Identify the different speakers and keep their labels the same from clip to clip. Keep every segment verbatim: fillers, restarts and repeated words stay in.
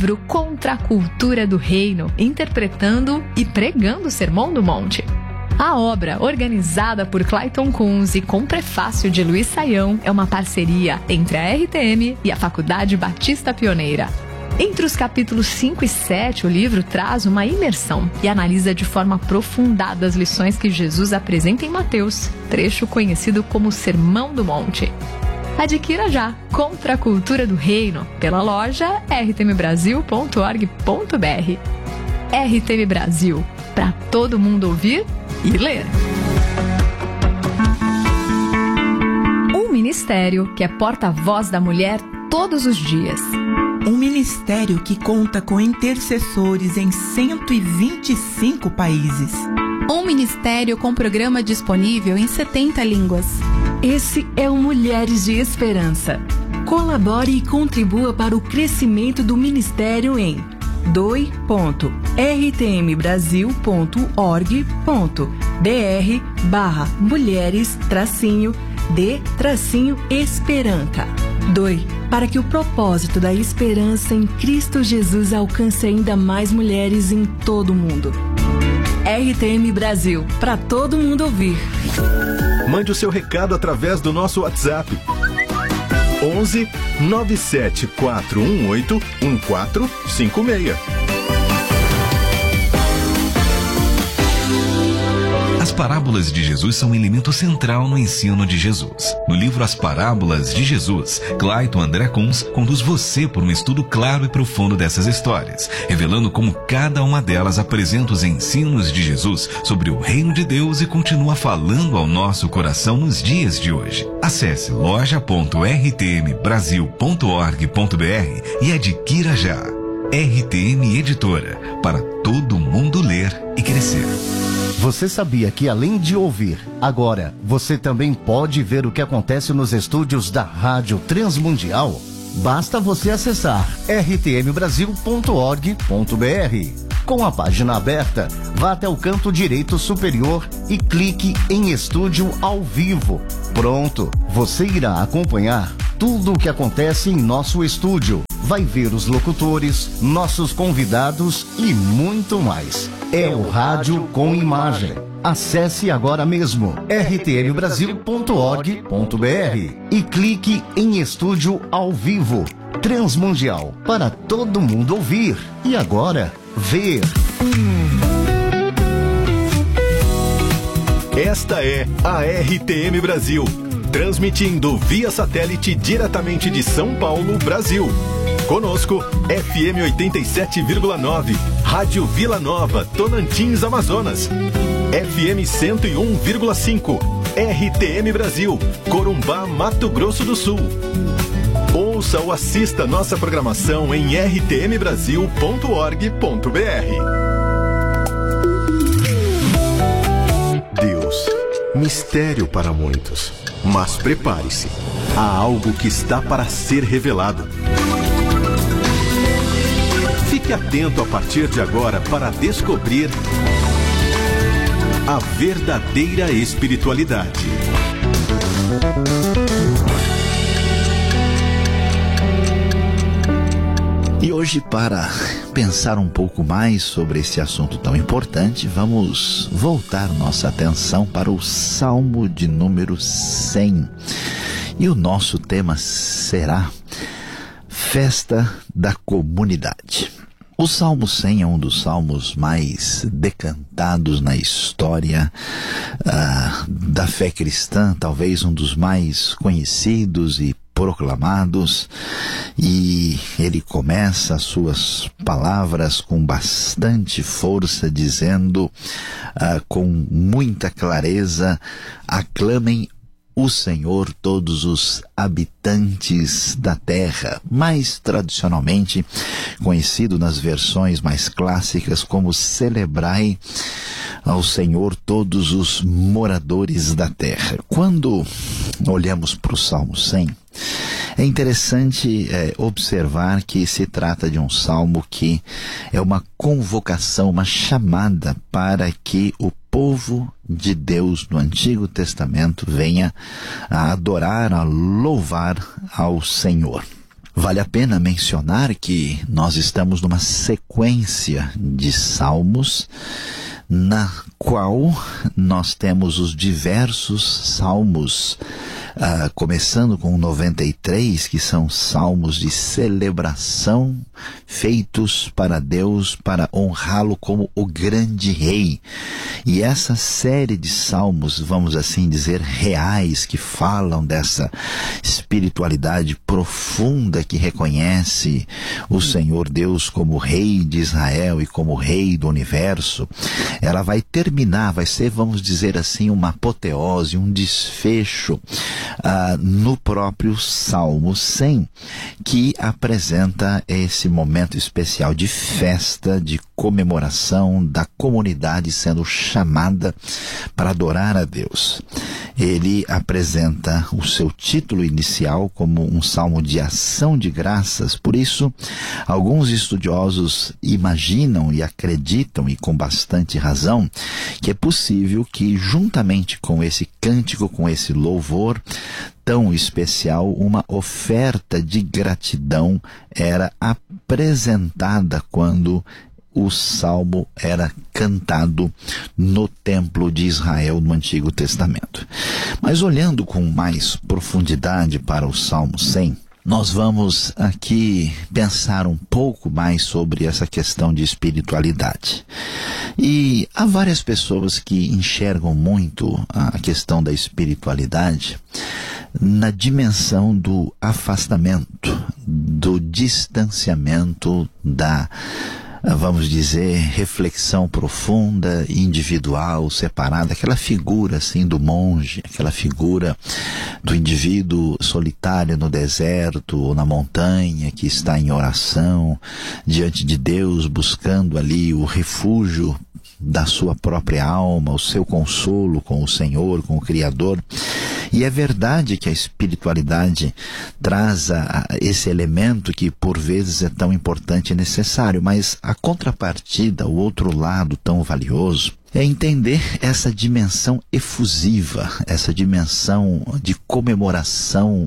Speaker 1: livro Contra a Cultura do Reino, interpretando e pregando o Sermão do Monte. A obra, organizada por Clayton Kunz e com prefácio de Luiz Saião, é uma parceria entre a R T M e a Faculdade Batista Pioneira. Entre os capítulos cinco e sete, o livro traz uma imersão e analisa de forma aprofundada as lições que Jesus apresenta em Mateus, trecho conhecido como Sermão do Monte. Adquira já Contra a Cultura do Reino pela loja r t m brasil ponto org ponto b r. R T M Brasil, para todo mundo ouvir e ler. Um ministério que é porta-voz da mulher todos os dias.
Speaker 2: Um ministério que conta com intercessores em cento e vinte e cinco países.
Speaker 3: Um ministério com programa disponível em setenta línguas.
Speaker 4: Esse é o Mulheres de Esperança. Colabore e contribua para o crescimento do ministério em doe ponto r t m brasil ponto org ponto b r barra mulheres tracinho de tracinho esperança. Doe para que o propósito da esperança em Cristo Jesus alcance ainda mais mulheres em todo o mundo. R T M Brasil, para todo mundo ouvir.
Speaker 5: Mande o seu recado através do nosso WhatsApp. onze nove sete quatro um oito um quatro cinco seis.
Speaker 6: As parábolas de Jesus são um elemento central no ensino de Jesus. No livro As Parábolas de Jesus, Clayton André Kunz conduz você por um estudo claro e profundo dessas histórias, revelando como cada uma delas apresenta os ensinos de Jesus sobre o reino de Deus e continua falando ao nosso coração nos dias de hoje. Acesse loja ponto r t m brasil ponto org ponto b r e adquira já. R T M Editora, para todo mundo ler e crescer.
Speaker 7: Você sabia que, além de ouvir, agora você também pode ver o que acontece nos estúdios da Rádio Transmundial? Basta você acessar r t m brasil ponto org ponto b r. Com a página aberta, vá até o canto direito superior e clique em Estúdio ao Vivo. Pronto, você irá acompanhar tudo o que acontece em nosso estúdio. Vai ver os locutores, nossos convidados e muito mais. É o rádio com imagem. Acesse agora mesmo r t m brasil ponto org ponto b r e clique em Estúdio ao Vivo. Transmundial, para todo mundo ouvir e agora ver.
Speaker 5: Esta é a R T M Brasil, transmitindo via satélite diretamente de São Paulo, Brasil. Conosco, F M oitenta e sete vírgula nove, Rádio Vila Nova, Tocantins, Amazonas. F M cento e um vírgula cinco, R T M Brasil, Corumbá, Mato Grosso do Sul. Ouça ou assista nossa programação em r t m brasil ponto org ponto b r. Deus, mistério para muitos, mas prepare-se, há algo que está para ser revelado. Fique atento a partir de agora para descobrir a verdadeira espiritualidade.
Speaker 8: E hoje, para pensar um pouco mais sobre esse assunto tão importante, vamos voltar nossa atenção para o Salmo de número cem. E o nosso tema será Festa da Comunidade. O Salmo cem é um dos salmos mais decantados na história uh, da fé cristã, talvez um dos mais conhecidos e proclamados, e ele começa as suas palavras com bastante força, dizendo uh, com muita clareza: aclamem o Senhor todos os habitantes da terra, mais tradicionalmente conhecido nas versões mais clássicas como celebrai ao Senhor todos os moradores da terra. Quando olhamos para o Salmo cem, é interessante é, observar que se trata de um salmo que é uma convocação, uma chamada para que o povo de Deus no Antigo Testamento venha a adorar, a louvar ao Senhor. Vale a pena mencionar que nós estamos numa sequência de salmos na qual nós temos os diversos salmos, uh, começando com o noventa e três, que são salmos de celebração feitos para Deus, para honrá-lo como o grande rei. E essa série de salmos, vamos assim dizer, reais, que falam dessa espiritualidade profunda que reconhece o Senhor Deus como rei de Israel e como rei do universo, ela vai terminar, vai ser, vamos dizer assim, uma apoteose, um desfecho uh, no próprio Salmo cem, que apresenta esse momento especial de festa, de comemoração da comunidade sendo chamada para adorar a Deus. Ele apresenta o seu título inicial como um salmo de ação de graças. Por isso, alguns estudiosos imaginam e acreditam, e com bastante razão, que é possível que, juntamente com esse cântico, com esse louvor tão especial, uma oferta de gratidão era apresentada quando o salmo era cantado no templo de Israel no Antigo Testamento. Mas olhando com mais profundidade para o Salmo cem, nós vamos aqui pensar um pouco mais sobre essa questão de espiritualidade. E há várias pessoas que enxergam muito a questão da espiritualidade na dimensão do afastamento, do distanciamento, da, vamos dizer, reflexão profunda, individual, separada, aquela figura assim do monge, aquela figura do indivíduo solitário no deserto ou na montanha, que está em oração diante de Deus, buscando ali o refúgio da sua própria alma, o seu consolo com o Senhor, com o Criador. E é verdade que a espiritualidade traz a, a esse elemento que por vezes é tão importante e necessário, mas a contrapartida, o outro lado tão valioso, é entender essa dimensão efusiva, essa dimensão de comemoração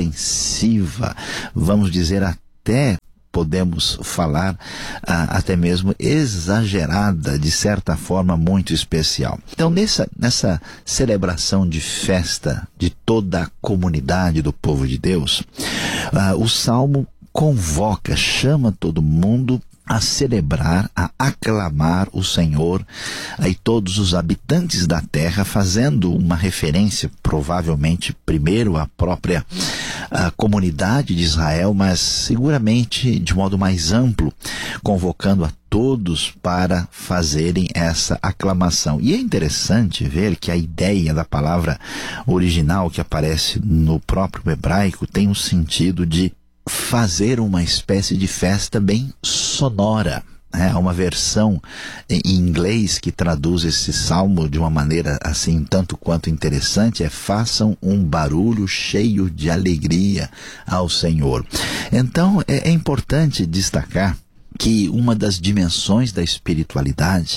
Speaker 8: ostensiva, vamos dizer até, podemos falar ah, até mesmo exagerada, de certa forma muito especial. Então, nessa, nessa celebração de festa de toda a comunidade do povo de Deus, ah, o Salmo convoca, chama todo mundo a celebrar, a aclamar o Senhor, aí todos os habitantes da terra, fazendo uma referência, provavelmente, primeiro à própria a comunidade de Israel, mas seguramente de modo mais amplo, convocando a todos para fazerem essa aclamação. E é interessante ver que a ideia da palavra original que aparece no próprio hebraico tem um sentido de fazer uma espécie de festa bem sonora. É uma versão em inglês que traduz esse salmo de uma maneira assim tanto quanto interessante, é: façam um barulho cheio de alegria ao Senhor. Então é, é importante destacar que uma das dimensões da espiritualidade,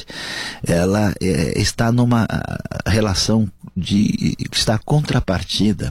Speaker 8: ela é, está numa relação de estar contrapartida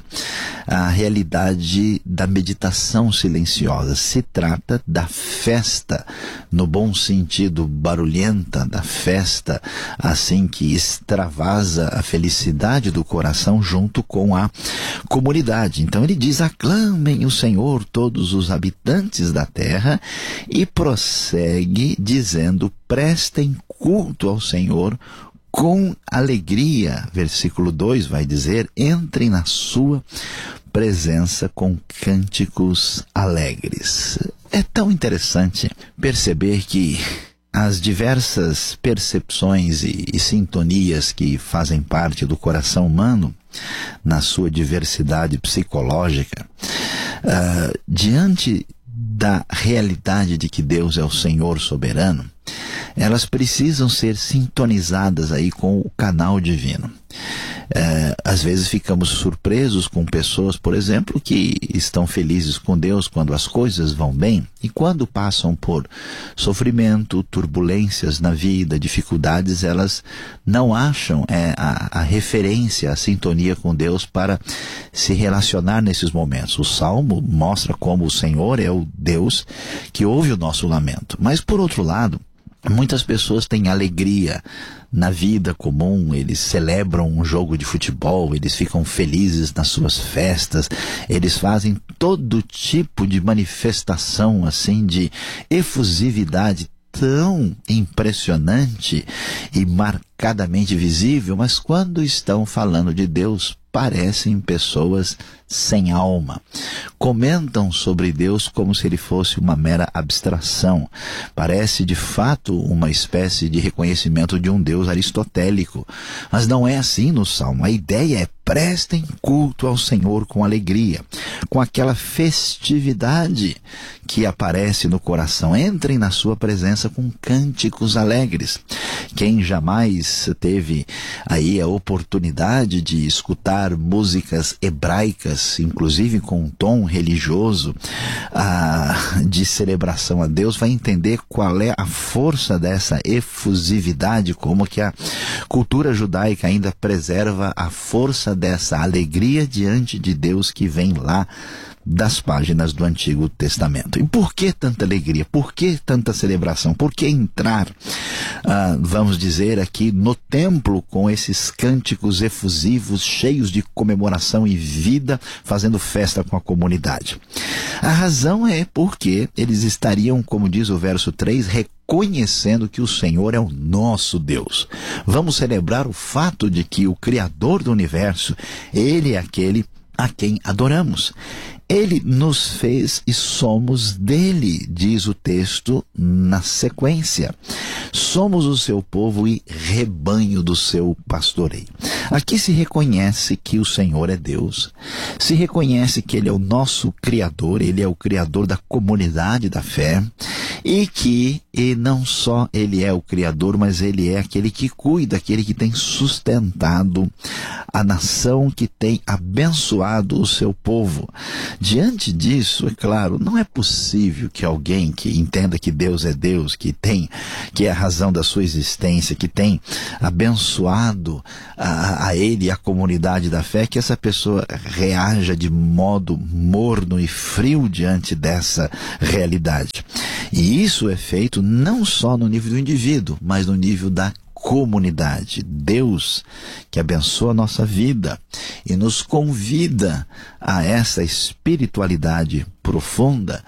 Speaker 8: à realidade da meditação silenciosa. Se trata da festa, no bom sentido barulhenta, da festa assim que extravasa a felicidade do coração junto com a comunidade. Então ele diz: aclamem o Senhor todos os habitantes da terra, e prossegue dizendo: prestem culto ao Senhor com alegria. Versículo dois vai dizer: entrem na sua presença com cânticos alegres. É tão interessante perceber que as diversas percepções e, e sintonias que fazem parte do coração humano, na sua diversidade psicológica, uh, diante da realidade de que Deus é o Senhor soberano, elas precisam ser sintonizadas aí com o canal divino. É, às vezes ficamos surpresos com pessoas, por exemplo, que estão felizes com Deus quando as coisas vão bem, e quando passam por sofrimento, turbulências na vida, dificuldades, elas não acham é, a, a referência, a sintonia com Deus para se relacionar nesses momentos. O Salmo mostra como o Senhor é o Deus que ouve o nosso lamento. Mas, por outro lado, muitas pessoas têm alegria na vida comum, eles celebram um jogo de futebol, eles ficam felizes nas suas festas, eles fazem todo tipo de manifestação assim de efusividade tão impressionante e marcadamente visível, mas quando estão falando de Deus, parecem pessoas sem alma. Comentam sobre Deus como se ele fosse uma mera abstração. Parece de fato uma espécie de reconhecimento de um Deus aristotélico. Mas não é assim no Salmo. A ideia é: prestem culto ao Senhor com alegria, com aquela festividade que aparece no coração. Entrem na sua presença com cânticos alegres. Quem jamais teve aí a oportunidade de escutar músicas hebraicas, inclusive com um tom religioso, ah, de celebração a Deus, vai entender qual é a força dessa efusividade, como que a cultura judaica ainda preserva a força dessa alegria diante de Deus que vem lá das páginas do Antigo Testamento. E por que tanta alegria? Por que tanta celebração? Por que entrar, ah, vamos dizer aqui, no templo com esses cânticos efusivos, cheios de comemoração e vida, fazendo festa com a comunidade? A razão é porque eles estariam, como diz o verso três, reconhecendo que o Senhor é o nosso Deus. Vamos celebrar o fato de que o Criador do universo, Ele é aquele a quem adoramos. Ele nos fez e somos dele, diz o texto na sequência. Somos o seu povo e rebanho do seu pastoreio. Aqui se reconhece que o Senhor é Deus, se reconhece que Ele é o nosso Criador, Ele é o Criador da comunidade da fé, e que e não só Ele é o Criador, mas Ele é aquele que cuida, aquele que tem sustentado a nação, que tem abençoado o seu povo. Diante disso, é claro, não é possível que alguém que entenda que Deus é Deus, que tem, que é a razão da sua existência, que tem abençoado a, a ele e a comunidade da fé, que essa pessoa reaja de modo morno e frio diante dessa realidade. E isso é feito não só no nível do indivíduo, mas no nível da comunidade. Deus, que abençoa a nossa vida e nos convida a essa espiritualidade profunda,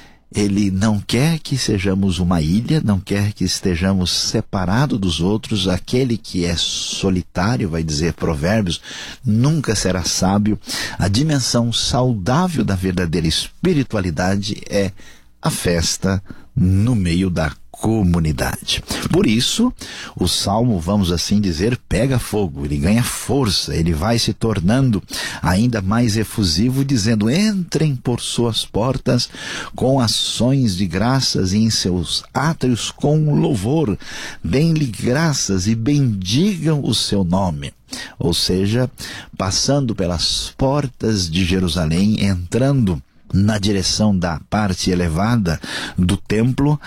Speaker 8: Ele não quer que sejamos uma ilha, não quer que estejamos separados dos outros. Aquele que é solitário, vai dizer Provérbios, nunca será sábio. A dimensão saudável da verdadeira espiritualidade é a festa no meio da comunidade. Por isso, o Salmo, vamos assim dizer, pega fogo, ele ganha força, ele vai se tornando ainda mais efusivo, dizendo: entrem por suas portas com ações de graças e em seus átrios com louvor, deem-lhe graças e bendigam o seu nome. Ou seja, passando pelas portas de Jerusalém, entrando na direção da parte elevada do templo,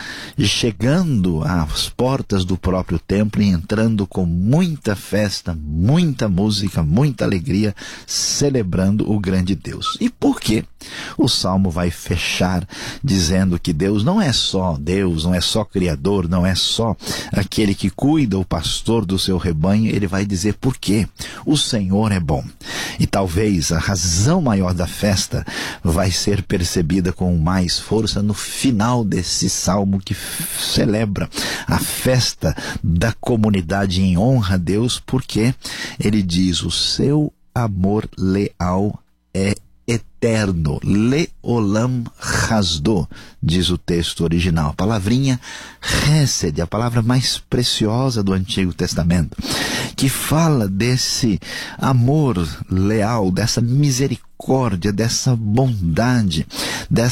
Speaker 8: chegando às portas do próprio templo e entrando com muita festa, muita música, muita alegria, celebrando o grande Deus. E por quê? O Salmo vai fechar dizendo que Deus não é só Deus, não é só Criador, não é só aquele que cuida, o pastor do seu rebanho. Ele vai dizer por quê. O Senhor é bom. E talvez a razão maior da festa vai ser percebida com mais força no final desse salmo, que celebra a festa da comunidade em honra a Deus, porque ele diz: o seu amor leal é eterno. Leolam Hasdo, diz o texto original. A palavrinha Hesed, a palavra mais preciosa do Antigo Testamento, que fala desse amor leal, dessa misericórdia, dessa bondade, dessa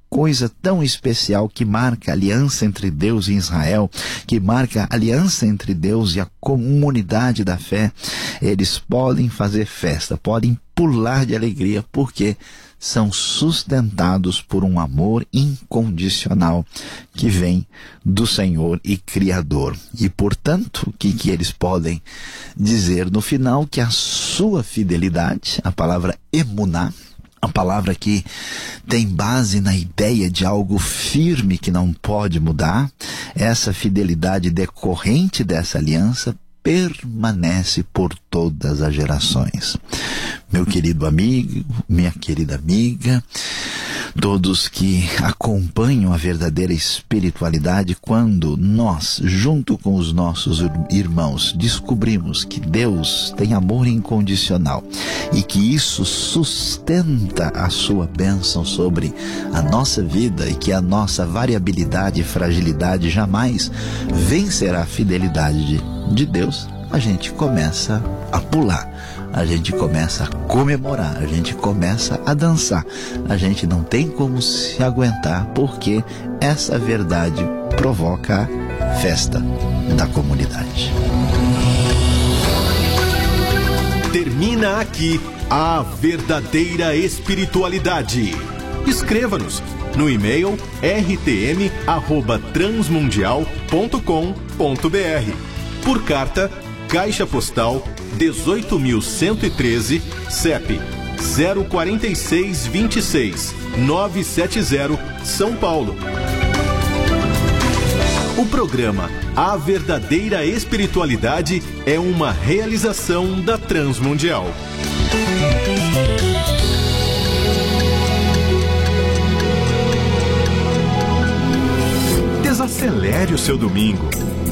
Speaker 8: coisa tão especial que marca a aliança entre Deus e Israel, que marca a aliança entre Deus e a comunidade da fé. Eles podem fazer festa, podem pular de alegria, porque são sustentados por um amor incondicional que vem do Senhor e Criador. E, portanto, o que, que eles podem dizer no final? Que a sua fidelidade, a palavra emuná, a palavra que tem base na ideia de algo firme que não pode mudar, essa fidelidade decorrente dessa aliança permanece por todas as gerações. Meu querido amigo, minha querida amiga, todos que acompanham a verdadeira espiritualidade, quando nós, junto com os nossos irmãos, descobrimos que Deus tem amor incondicional e que isso sustenta a sua bênção sobre a nossa vida e que a nossa variabilidade e fragilidade jamais vencerá a fidelidade de, de Deus, a gente começa a pular. A gente começa a comemorar, a gente começa a dançar. A gente não tem como se aguentar, porque essa verdade provoca a festa da comunidade.
Speaker 5: Termina aqui a verdadeira espiritualidade. Escreva-nos no e-mail r t m arroba transmundial ponto com ponto b r. Por carta, Caixa Postal dezoito mil cento e treze, C E P zero quatro seis dois seis nove sete zero, São Paulo. O programa A Verdadeira Espiritualidade é uma realização da Transmundial. Desacelere o seu domingo.